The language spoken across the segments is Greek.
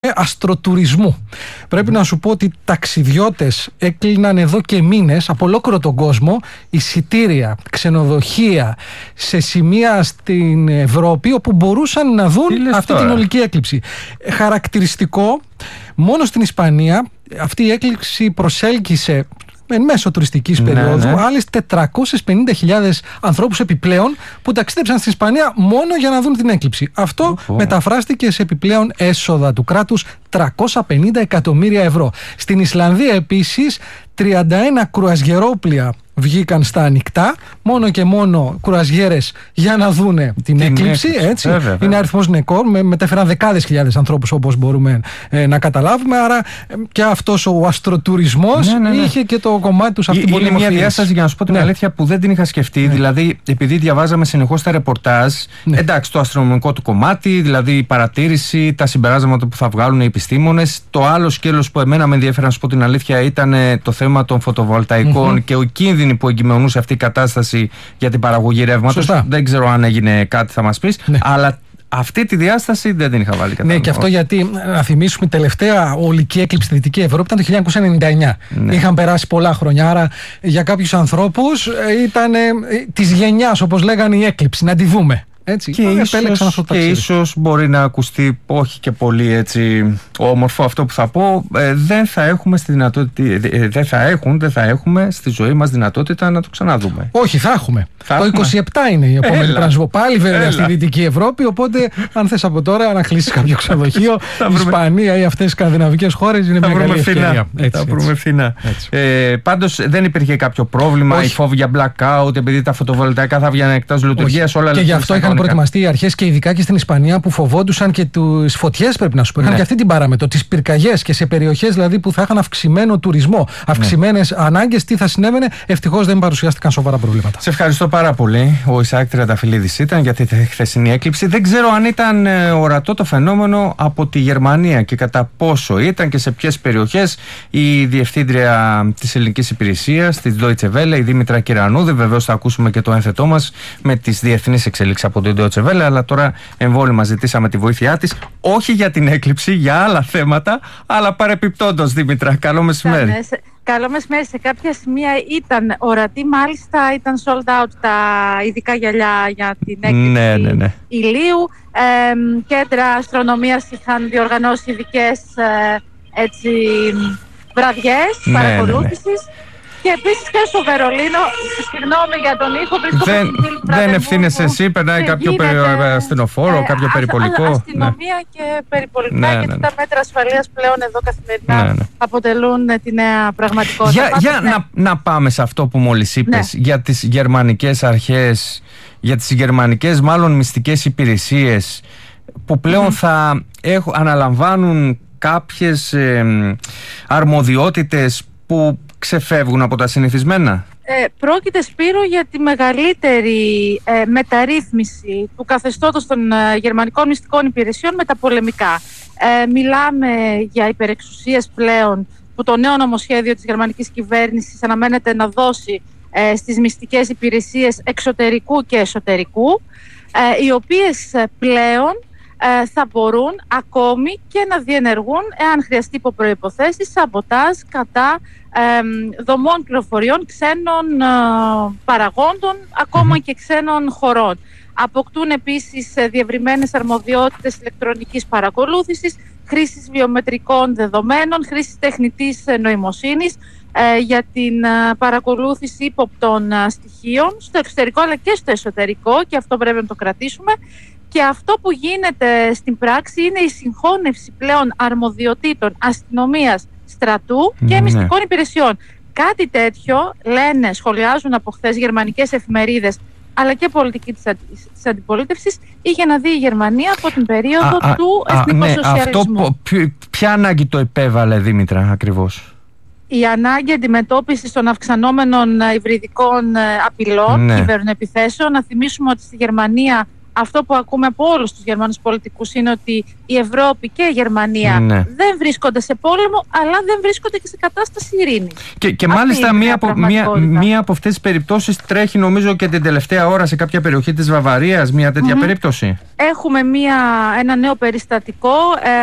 αστροτουρισμού. Πρέπει να σου πω ότι ταξιδιώτες έκλειναν εδώ και μήνες από ολόκληρο τον κόσμο εισιτήρια, ξενοδοχεία σε σημεία στην Ευρώπη όπου μπορούσαν να δουν αυτή την ολική έκλειψη. Χαρακτηριστικό, μόνο στην Ισπανία αυτή η έκλειψη προσέλκυσε εν μέσω τουριστικής περίοδου άλλες 450.000 ανθρώπους επιπλέον που ταξίδεψαν στην Ισπανία μόνο για να δουν την έκλειψη. Αυτό μεταφράστηκε σε επιπλέον έσοδα του κράτους 350 εκατομμύρια ευρώ. Στην Ισλανδία επίσης 31 κρουαζιερόπλια βγήκαν στα ανοιχτά, μόνο και μόνο κρουαζιέρες για να δούνε την έκλειψη. Έτσι. Είναι αριθμός νεκόρ, μετέφεραν δεκάδες χιλιάδες ανθρώπους όπως μπορούμε να καταλάβουμε. Άρα και αυτός ο αστροτουρισμός είχε και το κομμάτι του σε αυτή την Είναι μια διάσταση, για να σου πω την αλήθεια, που δεν την είχα σκεφτεί. Δηλαδή, επειδή διαβάζαμε συνεχώς τα ρεπορτάζ, εντάξει, το αστρονομικό του κομμάτι, δηλαδή η παρατήρηση, τα συμπεράσματα που θα βγάλουν οι επιστήμονες. Το άλλο σκέλος που εμένα με ενδιαφέρει, να σου πω την αλήθεια, ήταν το θέμα των φωτοβολταϊκών και ο κίνδυνοι που εγκυμονούσε αυτή η κατάσταση για την παραγωγή ρεύματος. Δεν ξέρω αν έγινε κάτι, θα μας πεις. Αλλά αυτή τη διάσταση δεν την είχα βάλει κατά. Ναι, και αυτό γιατί, να θυμίσουμε, η τελευταία ολική έκλειψη στη Δυτική Ευρώπη ήταν το 1999. Είχαν περάσει πολλά χρόνια. Άρα για κάποιους ανθρώπους ήταν της γενιάς, όπως λέγανε, η έκλειψη. Να τη δούμε. Έτσι, και ίσως μπορεί να ακουστεί όχι και πολύ έτσι όμορφο αυτό που θα πω. Δεν θα έχουμε στη ζωή μας δυνατότητα να το ξαναδούμε. Όχι, θα έχουμε. Το 27 είναι η επόμενη πράσινο. Πάλι βέβαια στη Δυτική Ευρώπη. Οπότε, αν θες από τώρα να κλείσεις κάποιο ξενοδοχείο, η Ισπανία ή αυτές οι σκανδιναβικές χώρες είναι μια καλή ευκαιρία. Θα βρούμε φθηνά. Πάντως δεν υπήρχε κάποιο πρόβλημα. Η φόβη για blackout, επειδή τα φωτοβολταϊκά θα βγαίνουν εκτός λειτουργίας. Και γι' αυτό είχαν προετοιμαστεί οι αρχές και ειδικά και στην Ισπανία που φοβόντουσαν και τις φωτιές, πρέπει να σου πω. Είχαν και αυτή την παράμετρο, τις πυρκαγιές και σε περιοχές δηλαδή που θα είχαν αυξημένο τουρισμό, αυξημένες ανάγκες. Τι θα συνέβαινε? Ευτυχώς δεν παρουσιάστηκαν σοβαρά προβλήματα. Σε ευχαριστώ πάρα πολύ. Ο Ισαάκ Τριανταφυλλίδης ήταν για τη χθεσινή έκλειψη. Δεν ξέρω αν ήταν ορατό το φαινόμενο από τη Γερμανία και κατά πόσο ήταν και σε ποιες περιοχές. Η διευθύντρια της ελληνικής υπηρεσίας, της Deutsche Welle, η Δήμητρα Κυρανούδη, βεβαίως θα ακούσουμε και το ένθετό μας με τις διεθνείς εξελίξεις από την Deutsche Welle, αλλά τώρα εμβόλυμα ζητήσαμε τη βοήθειά της, όχι για την έκλειψη, για άλλα θέματα, αλλά παρεπιπτόντως. Δήμητρα, καλό μεσημέρι. Καλό μεσημέρι. Σε κάποια σημεία ήταν ορατή, μάλιστα ήταν sold out τα ειδικά γυαλιά για την έκλειψη ηλίου. Κέντρα αστρονομίας είχαν διοργανώσει ειδικές βραδιές παρακολούθησης. Και επίσης και στο Βερολίνο, συγγνώμη για τον ήχο, δεν ευθύνεσαι εσύ, περνάει κάποιο ασθενοφόρο, κάποιο περιπολικό. Αστυνομία και περιπολικά, γιατί τα μέτρα ασφαλείας πλέον εδώ καθημερινά αποτελούν τη νέα πραγματικότητα. Για να πάμε σε αυτό που μόλις είπες, για τις γερμανικές αρχές, για τις γερμανικές μάλλον μυστικές υπηρεσίες, που πλέον θα αναλαμβάνουν κάποιες αρμοδιότητες που ξεφεύγουν από τα συνηθισμένα. Πρόκειται, Σπύρο, για τη μεγαλύτερη μεταρρύθμιση του καθεστώτος των γερμανικών μυστικών υπηρεσιών με τα πολεμικά. Μιλάμε για υπερεξουσίες πλέον που το νέο νομοσχέδιο της γερμανικής κυβέρνησης αναμένεται να δώσει στις μυστικές υπηρεσίες εξωτερικού και εσωτερικού, οι οποίες πλέον θα μπορούν ακόμη και να διενεργούν, εάν χρειαστεί υπό προϋποθέσεις, σαμποτάζ κατά δομών πληροφοριών ξένων παραγόντων, ακόμα και ξένων χωρών. Αποκτούν επίσης διευρυμένες αρμοδιότητες ηλεκτρονικής παρακολούθησης, χρήσης βιομετρικών δεδομένων, χρήσης τεχνητής νοημοσύνης για την παρακολούθηση ύποπτων στοιχείων στο εξωτερικό αλλά και στο εσωτερικό, και αυτό πρέπει να το κρατήσουμε. Και αυτό που γίνεται στην πράξη είναι η συγχώνευση πλέον αρμοδιοτήτων αντιστροφής στρατού και μυστικών υπηρεσιών. Κάτι τέτοιο σχολιάζουν από χθες γερμανικές εφημερίδες, αλλά και πολιτική της αντιπολίτευσης, είχε να δει η Γερμανία από την περίοδο του εθνικοσοσιαλισμού. Ποια ανάγκη το επέβαλε, Δήμητρα, ακριβώς? Η ανάγκη αντιμετώπισης των αυξανόμενων υβριδικών απειλών, κυβερνοεπιθέσεων. Να θυμίσουμε ότι στη Γερμανία αυτό που ακούμε από όλους τους Γερμανούς πολιτικούς είναι ότι η Ευρώπη και η Γερμανία δεν βρίσκονται σε πόλεμο, αλλά δεν βρίσκονται και σε κατάσταση ειρήνης. Και μάλιστα μία από αυτές τις περιπτώσεις τρέχει, νομίζω, και την τελευταία ώρα σε κάποια περιοχή της Βαβαρίας, μια τέτοια περίπτωση. Έχουμε ένα νέο περιστατικό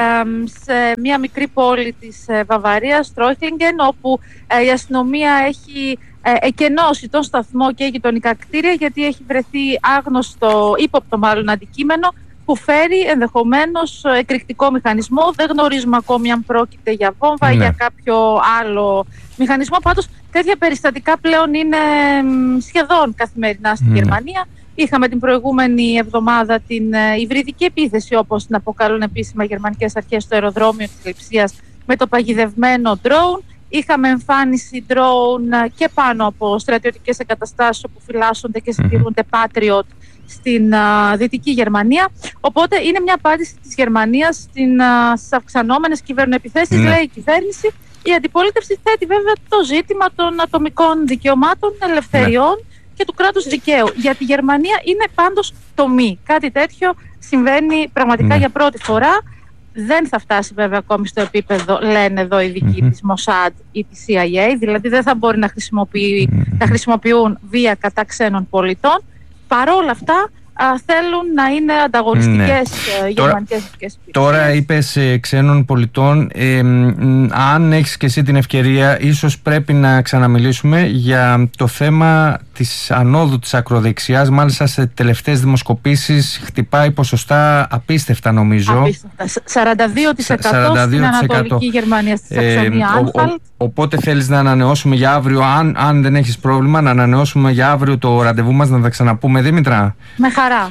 σε μια μικρή πόλη της Βαβαρίας, Τρόιχλινγκεν, όπου η αστυνομία έχει εκενώσει τον σταθμό και γειτονικά κτίρια, γιατί έχει βρεθεί άγνωστο, ύποπτο μάλλον, αντικείμενο που φέρει ενδεχομένως εκρηκτικό μηχανισμό. Δεν γνωρίζουμε ακόμη αν πρόκειται για βόμβα ή για κάποιο άλλο μηχανισμό. Πάντως τέτοια περιστατικά πλέον είναι σχεδόν καθημερινά στη Γερμανία. Είχαμε την προηγούμενη εβδομάδα την υβριδική επίθεση, όπως την αποκαλούν επίσημα οι γερμανικές αρχές, στο αεροδρόμιο της Λειψίας με το παγιδευμένο drone. Είχαμε εμφάνιση drone και πάνω από στρατιωτικές εγκαταστάσεις όπου φυλάσσονται και συντηρούνται Patriot στην Δυτική Γερμανία. Οπότε είναι μια απάντηση της Γερμανίας στις αυξανόμενες κυβερνοεπιθέσεις, λέει η κυβέρνηση. Η αντιπολίτευση θέτει βέβαια το ζήτημα των ατομικών δικαιωμάτων, ελευθεριών και του κράτους δικαίου. Για τη Γερμανία είναι πάντως τομή. Κάτι τέτοιο συμβαίνει πραγματικά για πρώτη φορά. Δεν θα φτάσει βέβαια ακόμη στο επίπεδο, λένε εδώ οι ειδικοί της Mossad ή της CIA, δηλαδή δεν θα μπορεί να χρησιμοποιούν βία κατά ξένων πολιτών. Παρόλα αυτά θέλουν να είναι ανταγωνιστικές γερμανικές εθνικές υπηρεσίες. Τώρα είπες ξένων πολιτών. Αν έχεις και εσύ την ευκαιρία, ίσως πρέπει να ξαναμιλήσουμε για το θέμα της ανόδου της ακροδεξιάς. Μάλιστα σε τελευταίες δημοσκοπήσεις χτυπάει ποσοστά απίστευτα, νομίζω. Απίστευτα. 42% στην Ανατολική Γερμανία, στη Σαξονία Άνχαλτ. Οπότε θέλεις να ανανεώσουμε για αύριο, αν δεν έχεις πρόβλημα, να ανανεώσουμε για αύριο το ραντεβού μας, να τα ξαναπούμε, Δήμητρα? Με χαρά.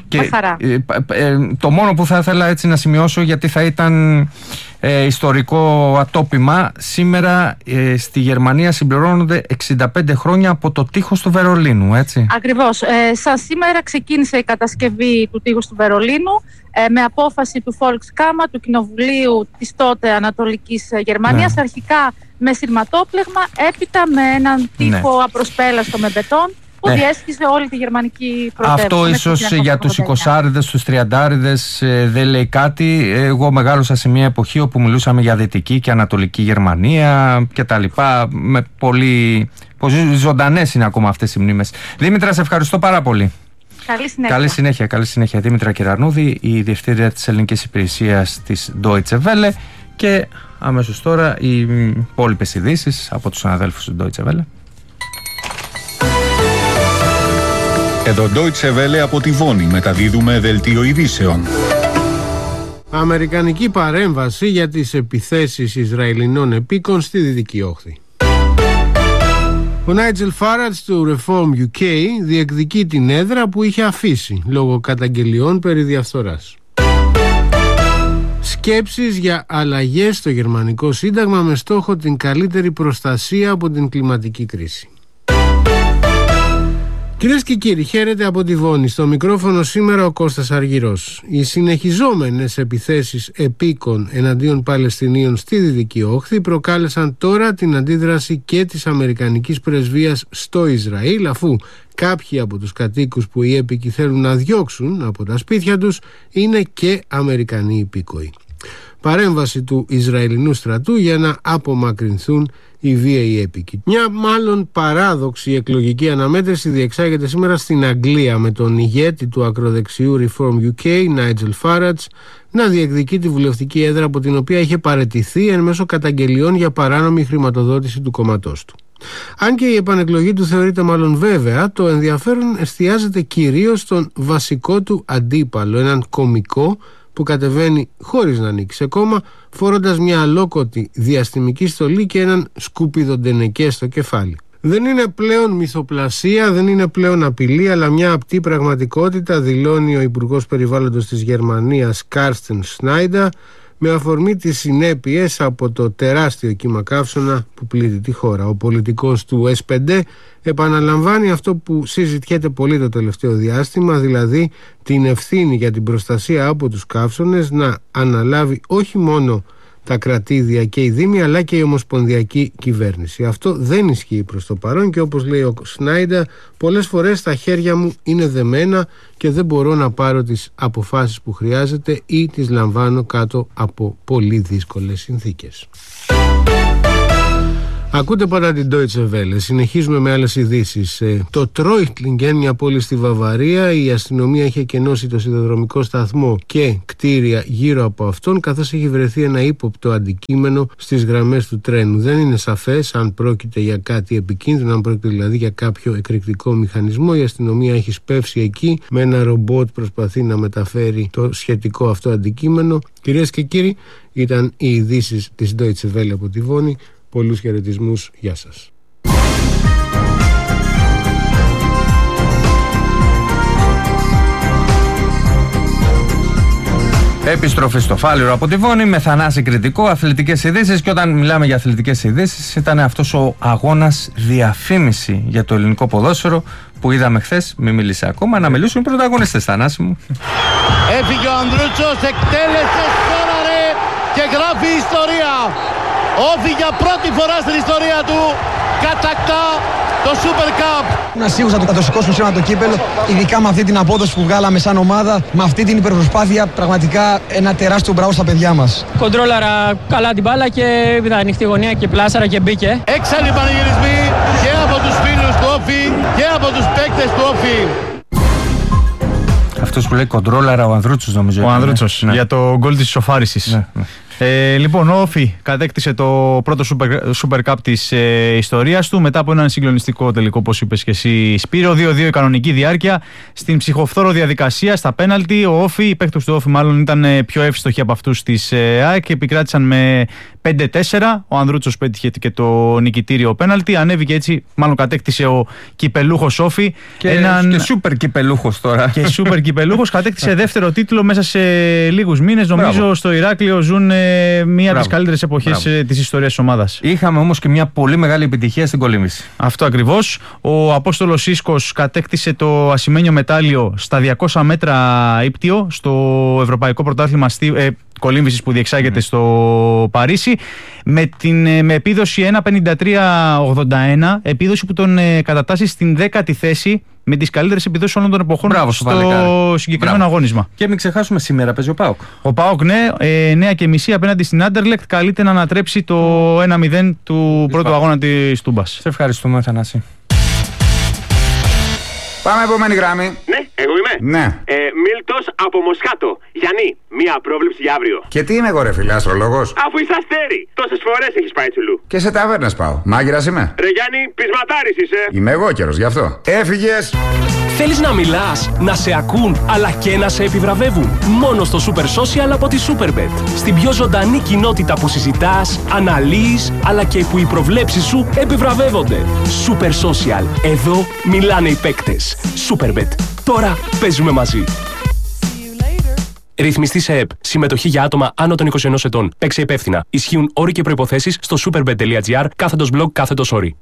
Το μόνο που θα ήθελα έτσι να σημειώσω, γιατί θα ήταν ιστορικό ατόπιμα, σήμερα στη Γερμανία συμπληρώνονται 65 χρόνια από το τείχος του Βερολίνου, έτσι. Ακριβώς. Σαν σήμερα ξεκίνησε η κατασκευή του τείχους του Βερολίνου με απόφαση του Volkskammer, του Κοινοβουλίου της τότε Ανατολικής Γερμανίας, αρχικά με σειρματόπλεγμα, έπειτα με έναν τείχο απροσπέλαστο με μπετόν, που διέσχιζε όλη τη γερμανική πρωτεύουσα. Αυτό ίσως για τους 20άριδες, τους 30άριδες δεν λέει κάτι. Εγώ μεγάλωσα σε μια εποχή όπου μιλούσαμε για Δυτική και Ανατολική Γερμανία και τα λοιπά. Με πολύ ζωντανές είναι ακόμα αυτές οι μνήμες. Δήμητρα, σε ευχαριστώ πάρα πολύ. Καλή συνέχεια. Δήμητρα Κυρανούδη, η Διευθύντρια της Ελληνικής Υπηρεσίας της Deutsche Welle. Και αμέσως τώρα οι υπόλοιπες ειδήσεις από τους συναδέλφους του Deutsche Welle. Εδώ Deutsche Welle από τη Βόνη, μεταδίδουμε δελτίο ειδήσεων. Αμερικανική παρέμβαση για τις επιθέσεις Ισραηλινών επίκων στη Δυτική Όχθη. Ο Νάιτζελ Φάρατς του Reform UK διεκδικεί την έδρα που είχε αφήσει λόγω καταγγελιών περί διαφθοράς. Σκέψεις για αλλαγές στο γερμανικό σύνταγμα με στόχο την καλύτερη προστασία από την κλιματική κρίση. Κυρίες και κύριοι, χαίρετε από τη Βόνη. Στο μικρόφωνο σήμερα ο Κώστας Αργυρός. Οι συνεχιζόμενες επιθέσεις επίκων εναντίον Παλαιστινίων στη Δυτική Όχθη προκάλεσαν τώρα την αντίδραση και της Αμερικανικής Πρεσβείας στο Ισραήλ, αφού κάποιοι από τους κατοίκους που οι έπικοι θέλουν να διώξουν από τα σπίτια τους είναι και Αμερικανοί υπήκοοι. Παρέμβαση του Ισραηλινού στρατού για να απομακρυνθούν οι βίαιοι έπικοι. Μια μάλλον παράδοξη εκλογική αναμέτρηση διεξάγεται σήμερα στην Αγγλία, με τον ηγέτη του ακροδεξιού Reform UK, Νάιτζελ Φάρατς, να διεκδικεί τη βουλευτική έδρα από την οποία είχε παραιτηθεί εν μέσω καταγγελιών για παράνομη χρηματοδότηση του κόμματός του. Αν και η επανεκλογή του θεωρείται μάλλον βέβαια, το ενδιαφέρον εστιάζεται κυρίως στον βασικό του αντίπαλο, έναν κωμικό που κατεβαίνει χωρίς να ανοίξει σε κόμμα, φορώντας μια αλόκοτη διαστημική στολή και έναν σκουπιδοντενεκέ στο κεφάλι. Δεν είναι πλέον μυθοπλασία, δεν είναι πλέον απειλή, αλλά μια απτή πραγματικότητα, δηλώνει ο Υπουργός Περιβάλλοντος της Γερμανίας Κάρστεν Σνάιντερ, με αφορμή τις συνέπειες από το τεράστιο κύμα καύσωνα που πλήττει τη χώρα. Ο πολιτικός του S5 επαναλαμβάνει αυτό που συζητιέται πολύ το τελευταίο διάστημα, δηλαδή την ευθύνη για την προστασία από τους καύσωνες να αναλάβει όχι μόνο τα κρατήδια και οι δήμοι, αλλά και η ομοσπονδιακή κυβέρνηση. Αυτό δεν ισχύει προς το παρόν και όπως λέει ο Σνάιντα, πολλές φορές τα χέρια μου είναι δεμένα και δεν μπορώ να πάρω τις αποφάσεις που χρειάζεται ή τις λαμβάνω κάτω από πολύ δύσκολες συνθήκες. Ακούτε πάντα την Deutsche Welle. Συνεχίζουμε με άλλες ειδήσεις. Το Treuchtlingen, μια πόλη στη Βαβαρία, η αστυνομία έχει εκενώσει το σιδηροδρομικό σταθμό και κτίρια γύρω από αυτόν, καθώς έχει βρεθεί ένα ύποπτο αντικείμενο στις γραμμές του τρένου. Δεν είναι σαφές αν πρόκειται για κάτι επικίνδυνο, αν πρόκειται δηλαδή για κάποιο εκρηκτικό μηχανισμό. Η αστυνομία έχει σπεύσει εκεί με ένα ρομπότ, προσπαθεί να μεταφέρει το σχετικό αυτό αντικείμενο. Κυρίες και κύριοι, ήταν οι ειδήσεις της Deutsche Welle από τη Βόνη. Πολλούς χαιρετισμούς, γεια σας. Επιστροφή στο Φάληρο από τη Βόνη με Θανάση Κρητικό, αθλητικές ειδήσεις. Και όταν μιλάμε για αθλητικές ειδήσεις, ήταν αυτός ο αγώνας διαφήμιση για το ελληνικό ποδόσφαιρο που είδαμε χθες. Μην μίλησε ακόμα, να μιλήσουν οι πρωταγωνιστές, Θανάση μου. Έφυγε ο Ανδρούτσος, εκτέλεσε, σκόραρε και γράφει ιστορία. Όφη για πρώτη φορά στην ιστορία του κατακτά το Super Cup. Να σίγουρα θα το σηκώσουν σήμερα το κύπελο, ειδικά με αυτή την απόδοση που βγάλαμε σαν ομάδα, με αυτή την υπερπροσπάθεια, πραγματικά ένα τεράστιο μπράβο στα παιδιά μας. Κοντρόλαρα καλά την μπάλα και είδα ανοιχτή γωνία και πλάσαρα και μπήκε. Έξαλλοι πανηγυρισμοί και από τους φίλους του Όφη και από τους παίκτες του Όφη. Αυτός που λέει κοντρόλαρα ο Ανδρούτσος, νομίζω. Ο Ανδρούτσος, ναι. Για το γκολ της ισοφάρισης. Ναι, ναι. Λοιπόν, ο Όφη κατέκτησε το πρώτο Super Cup της ιστορίας του μετά από έναν συγκλονιστικό τελικό, όπως είπες και εσύ, Σπύρο. 2-2 η κανονική διάρκεια. Στην ψυχοφθόρο διαδικασία, στα πέναλτι, ο Όφη, οι παίκτες του Όφη μάλλον ήταν πιο εύστοχοι από αυτούς της ΑΕΚ και επικράτησαν με 5-4. Ο Ανδρούτσος πέτυχε και το νικητήριο πέναλτι. Ανέβηκε έτσι, μάλλον κατέκτησε ο κυπελούχος Όφη. Και σούπερ κυπελούχος τώρα. Και σούπερ κυπελούχος. Κατέκτησε δεύτερο τίτλο μέσα σε λίγους μήνες. Νομίζω στο Ηράκλειο ζουν μία από τις καλύτερες εποχές της ιστορίας της ομάδας. Είχαμε όμως και μια πολύ μεγάλη επιτυχία στην κολύμβηση. Αυτό ακριβώς. Ο Απόστολος Σίσκος κατέκτησε το ασημένιο μετάλλιο στα 200 μέτρα ύπτιο στο Ευρωπαϊκό Πρωτάθλημα κολύμβησης που διεξάγεται στο Παρίσι με επίδοση 1.53.81, επίδοση που τον κατατάσσει στην 10η θέση με τις καλύτερες επιδόσεις όλων των εποχών στο συγκεκριμένο αγώνισμα. Και μην ξεχάσουμε, σήμερα παίζει ο ΠΑΟΚ. Ο ΠΑΟΚ, ναι, 9.30 απέναντι στην Άντερλεκτ, καλείται να ανατρέψει το 1-0 του πρώτου αγώνα της Τούμπας. Σε ευχαριστούμε, Θανάση. Πάμε επόμενη γράμμη. Ναι, εγώ είμαι. Ναι. Μίλτος από Μοσχάτο. Γιάννη, μία πρόβλεψη για αύριο. Και τι είμαι εγώ, ρε φίλε, αστρολόγος? Αφού είσαι αστέρι. Τόσες φορές έχεις πάει τσουλού. Και σε ταβέρνες πάω. Μάγειρας είμαι. Ρε Γιάννη, πεισματάρης είσαι. Είμαι εγώ καιρος, γι' αυτό. Έφυγες. Θέλεις να μιλάς, να σε ακούν, αλλά και να σε επιβραβεύουν? Μόνο στο Super Social από τη Superbet. Στην πιο ζωντανή κοινότητα που συζητάς, αναλύεις, αλλά και που οι προβλέψεις σου επιβραβεύονται. Super Social. Εδώ μιλάνε οι παίκτες. Superbet. Τώρα παίζουμε μαζί. Ρυθμιστή σε ΕΠ. Συμμετοχή για άτομα άνω των 21 ετών. Παίξε υπεύθυνα. Ισχύουν όροι και προϋποθέσεις στο superbet.gr/blog/όροι.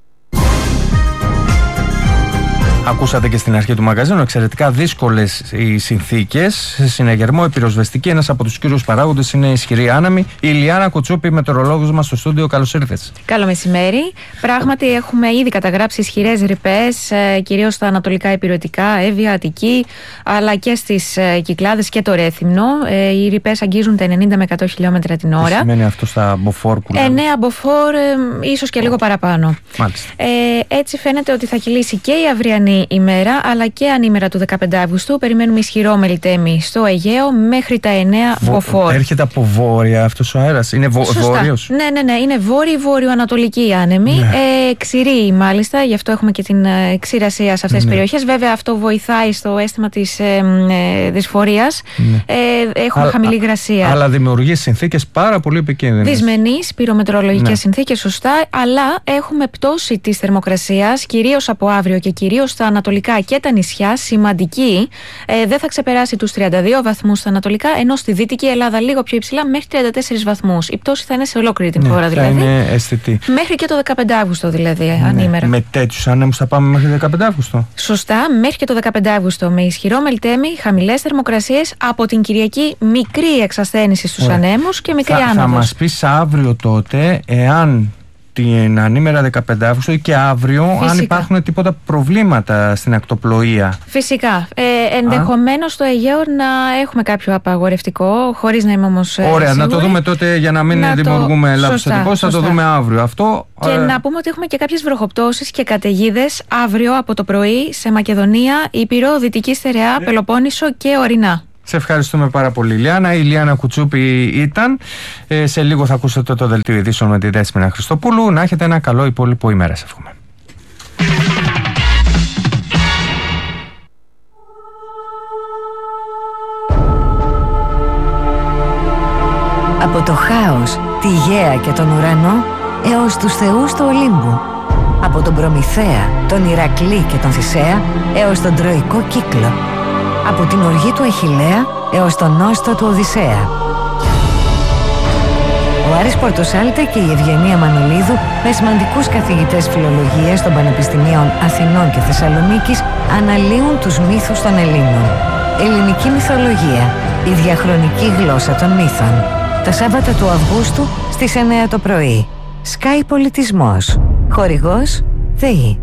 Ακούσατε και στην αρχή του μαγαζίνου, εξαιρετικά δύσκολες οι συνθήκες. Σε συναγερμό, η πυροσβεστική, ένας από τους κύριους παράγοντες είναι η ισχυρή άνεμη. Η Ηλιάνα Κουτσούπη, μετεωρολόγος μας στο στούντιο, καλώς ήρθες. Καλό μεσημέρι. Πράγματι, έχουμε ήδη καταγράψει ισχυρές ρηπές, κυρίως στα ανατολικά υπηρετικά, Εύβοια, Αττική, αλλά και στις Κυκλάδες και το Ρέθυμνο. Οι ρηπές αγγίζουν τα 90 με 100 χιλιόμετρα την ώρα. Τι σημαίνει αυτό στα μποφόρ που λέμε? Ναι, μποφόρ, ίσως και λίγο παραπάνω. Μάλιστα. Έτσι φαίνεται ότι θα κυλήσει και η αυριανή ημέρα, αλλά και ανήμερα του 15 Αυγούστου. Περιμένουμε ισχυρό μελιτέμι στο Αιγαίο μέχρι τα 9 μποφόρ. Έρχεται από βόρεια αυτός ο αέρας, είναι βόρειος? Ναι, είναι βόρειο-ανατολική η άνεμη. Ναι. Ξηρή μάλιστα, γι' αυτό έχουμε και την ξηρασία σε αυτές τις περιοχές. Βέβαια αυτό βοηθάει στο αίσθημα της δυσφορίας. Έχουμε χαμηλή υγρασία. Αλλά δημιουργεί συνθήκες πάρα πολύ επικίνδυνες. Δυσμενείς πυρομετρολογικές συνθήκες, σωστά, αλλά έχουμε πτώση της θερμοκρασίας, κυρίως από αύριο και κυρίως στα ανατολικά και τα νησιά, σημαντική, δεν θα ξεπεράσει τους 32 βαθμούς στα ανατολικά, ενώ στη Δυτική Ελλάδα λίγο πιο υψηλά, μέχρι 34 βαθμούς. Η πτώση θα είναι σε ολόκληρη την χώρα δηλαδή. Θα είναι αισθητή. Μέχρι και το 15 Αύγουστο δηλαδή, ανήμερα. Με τέτοιους ανέμους θα πάμε μέχρι 15 Αύγουστο. Σωστά, μέχρι και το 15 Αύγουστο. Με ισχυρό μελτέμι, χαμηλές θερμοκρασίες, από την Κυριακή μικρή εξασθένηση στους ανέμους και μικρή άνοδος. Θα μας πεις αύριο τότε, εάν την ανήμερα 15 Αύγουστο και αύριο, φυσικά, αν υπάρχουν τίποτα προβλήματα στην ακτοπλοεία. Φυσικά. Ενδεχομένως στο Αιγαίο να έχουμε κάποιο απαγορευτικό, χωρίς να είμαι όμως ωραία, σίγουρη. Να το δούμε τότε για να μην δημιουργούμε λάθος εντυπώσεις. Θα το δούμε αύριο αυτό. Και να πούμε ότι έχουμε και κάποιες βροχοπτώσεις και καταιγίδες αύριο από το πρωί σε Μακεδονία, Ήπειρο, Δυτική Στερεά, Πελοπόννησο και Ορεινά. Σε ευχαριστούμε πάρα πολύ, Λιάννα. Η Λιάννα Κουτσούπη ήταν. Σε λίγο θα ακούσετε το δελτίο ειδήσεων με τη Δέσποινα Χριστοπούλου. Να έχετε ένα καλό υπόλοιπο ημέρα, σε εύχομαι. Από το χάος, τη γαία και τον ουρανό, έως τους θεούς του Ολύμπου. Από τον Προμηθέα, τον Ηρακλή και τον Θησέα, έως τον Τροϊκό κύκλο. Από την οργή του Αχιλλέα έως τον νόστο του Οδυσσέα. Ο Άρης Πορτοσάλτε και η Ευγενία Μανολίδου, με σημαντικούς καθηγητές φιλολογίας των Πανεπιστημίων Αθηνών και Θεσσαλονίκης, αναλύουν τους μύθους των Ελλήνων. Ελληνική μυθολογία, η διαχρονική γλώσσα των μύθων. Τα Σάββατα του Αυγούστου στις 9 το πρωί. Sky Πολιτισμός. Χορηγός ΔΕΗ.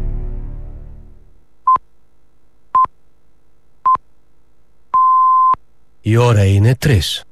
Η ώρα είναι 3.